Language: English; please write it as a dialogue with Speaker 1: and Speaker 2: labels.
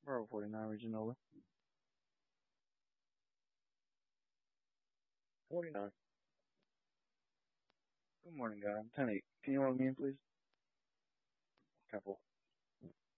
Speaker 1: Bravo 49, region over.
Speaker 2: 49.
Speaker 1: Good morning, guy. I'm 10-8. Can you log me in, please?
Speaker 2: Couple.